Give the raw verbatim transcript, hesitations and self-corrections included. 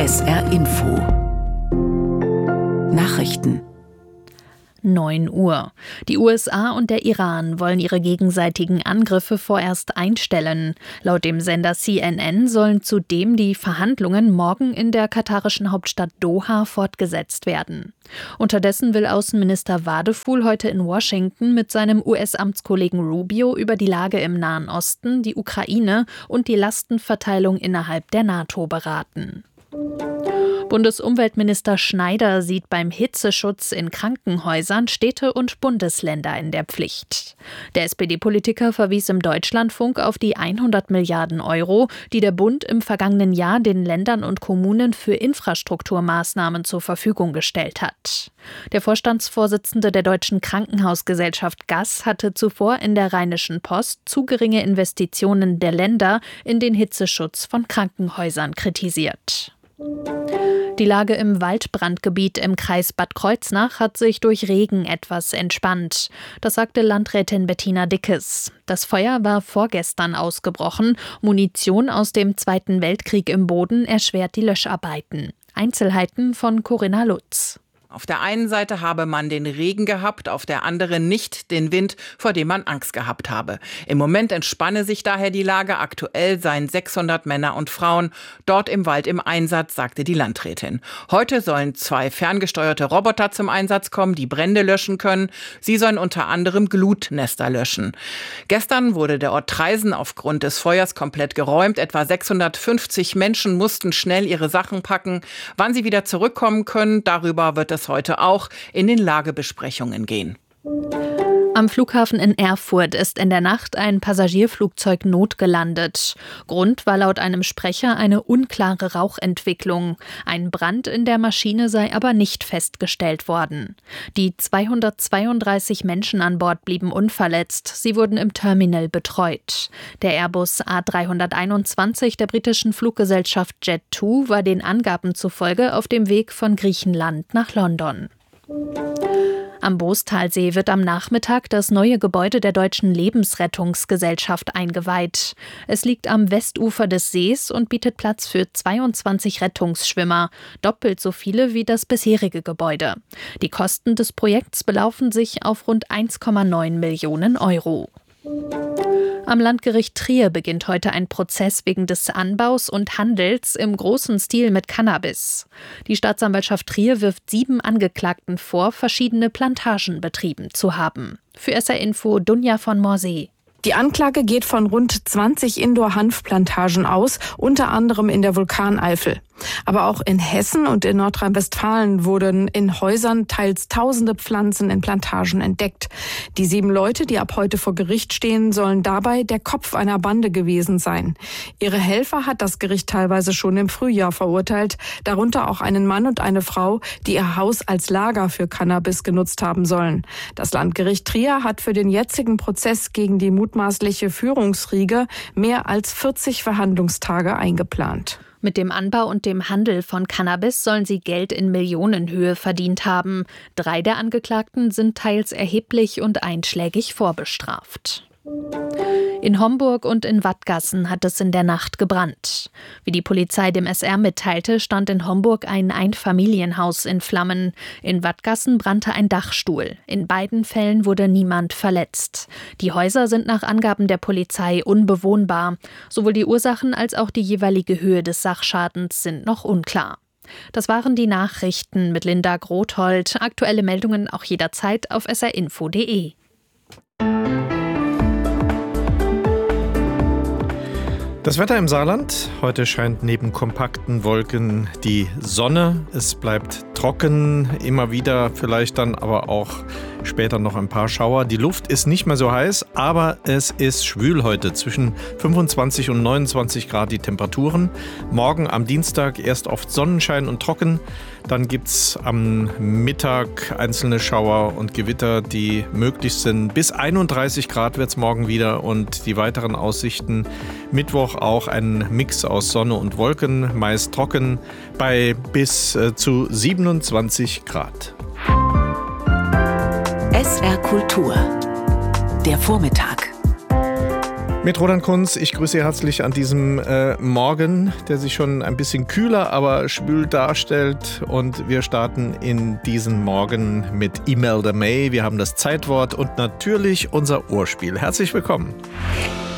S R Info Nachrichten neun Uhr. Die U S A und der Iran wollen ihre gegenseitigen Angriffe vorerst einstellen. Laut dem Sender C N N sollen zudem die Verhandlungen morgen in der katarischen Hauptstadt Doha fortgesetzt werden. Unterdessen will Außenminister Vadeful heute in Washington mit seinem U S-Amtskollegen Rubio über die Lage im Nahen Osten, die Ukraine und die Lastenverteilung innerhalb der NATO beraten. Bundesumweltminister Schneider sieht beim Hitzeschutz in Krankenhäusern Städte und Bundesländer in der Pflicht. Der S P D-Politiker verwies im Deutschlandfunk auf die hundert Milliarden Euro, die der Bund im vergangenen Jahr den Ländern und Kommunen für Infrastrukturmaßnahmen zur Verfügung gestellt hat. Der Vorstandsvorsitzende der Deutschen Krankenhausgesellschaft G A S hatte zuvor in der Rheinischen Post zu geringe Investitionen der Länder in den Hitzeschutz von Krankenhäusern kritisiert. Die Lage im Waldbrandgebiet im Kreis Bad Kreuznach hat sich durch Regen etwas entspannt. Das sagte Landrätin Bettina Dickes. Das Feuer war vorgestern ausgebrochen. Munition aus dem Zweiten Weltkrieg im Boden erschwert die Löscharbeiten. Einzelheiten von Corinna Lutz. Auf der einen Seite habe man den Regen gehabt, auf der anderen nicht den Wind, vor dem man Angst gehabt habe. Im Moment entspanne sich daher die Lage. Aktuell seien sechshundert Männer und Frauen dort im Wald im Einsatz, sagte die Landrätin. Heute sollen zwei ferngesteuerte Roboter zum Einsatz kommen, die Brände löschen können. Sie sollen unter anderem Glutnester löschen. Gestern wurde der Ort Traisen aufgrund des Feuers komplett geräumt. Etwa sechshundertfünfzig Menschen mussten schnell ihre Sachen packen. Wann sie wieder zurückkommen können, darüber wird es heute auch in den Lagebesprechungen gehen. Am Flughafen in Erfurt ist in der Nacht ein Passagierflugzeug notgelandet. Grund war laut einem Sprecher eine unklare Rauchentwicklung. Ein Brand in der Maschine sei aber nicht festgestellt worden. Die zweihundertzweiunddreißig Menschen an Bord blieben unverletzt. Sie wurden im Terminal betreut. Der Airbus A dreihunderteinundzwanzig der britischen Fluggesellschaft Jet zwei war den Angaben zufolge auf dem Weg von Griechenland nach London. Am Boostalsee wird am Nachmittag das neue Gebäude der Deutschen Lebensrettungsgesellschaft eingeweiht. Es liegt am Westufer des Sees und bietet Platz für zweiundzwanzig Rettungsschwimmer, doppelt so viele wie das bisherige Gebäude. Die Kosten des Projekts belaufen sich auf rund eins Komma neun Millionen Euro. Am Landgericht Trier beginnt heute ein Prozess wegen des Anbaus und Handels im großen Stil mit Cannabis. Die Staatsanwaltschaft Trier wirft sieben Angeklagten vor, verschiedene Plantagen betrieben zu haben. Für S R Info Dunja von Morsee. Die Anklage geht von rund zwanzig Indoor-Hanfplantagen aus, unter anderem in der Vulkaneifel. Aber auch in Hessen und in Nordrhein-Westfalen wurden in Häusern teils tausende Pflanzen in Plantagen entdeckt. Die sieben Leute, die ab heute vor Gericht stehen, sollen dabei der Kopf einer Bande gewesen sein. Ihre Helfer hat das Gericht teilweise schon im Frühjahr verurteilt, darunter auch einen Mann und eine Frau, die ihr Haus als Lager für Cannabis genutzt haben sollen. Das Landgericht Trier hat für den jetzigen Prozess gegen die mutmaßliche Führungsriege mehr als vierzig Verhandlungstage eingeplant. Mit dem Anbau und dem Handel von Cannabis sollen sie Geld in Millionenhöhe verdient haben. Drei der Angeklagten sind teils erheblich und einschlägig vorbestraft. In Homburg und in Wadgassen hat es in der Nacht gebrannt. Wie die Polizei dem S R mitteilte, stand in Homburg ein Einfamilienhaus in Flammen. In Wadgassen brannte ein Dachstuhl. In beiden Fällen wurde niemand verletzt. Die Häuser sind nach Angaben der Polizei unbewohnbar. Sowohl die Ursachen als auch die jeweilige Höhe des Sachschadens sind noch unklar. Das waren die Nachrichten mit Linda Grothold. Aktuelle Meldungen auch jederzeit auf s r info punkt d e. Das Wetter im Saarland. Heute scheint neben kompakten Wolken die Sonne. Es bleibt trocken, immer wieder vielleicht dann aber auch später noch ein paar Schauer. Die Luft ist nicht mehr so heiß, aber es ist schwül heute. Zwischen fünfundzwanzig und neunundzwanzig Grad die Temperaturen. Morgen am Dienstag erst oft Sonnenschein und trocken. Dann gibt es am Mittag einzelne Schauer und Gewitter, die möglich sind. Bis einunddreißig Grad wird es morgen wieder und die weiteren Aussichten. Mittwoch auch ein Mix aus Sonne und Wolken, meist trocken, bei bis äh, zu siebenundzwanzig Grad. S R Kultur. Der Vormittag. Mit Roland Kunz, ich grüße Sie herzlich an diesem äh, Morgen, der sich schon ein bisschen kühler, aber schwül darstellt. Und wir starten in diesen Morgen mit Imelda May. Wir haben das Zeitwort und natürlich unser Ohrspiel. Herzlich willkommen.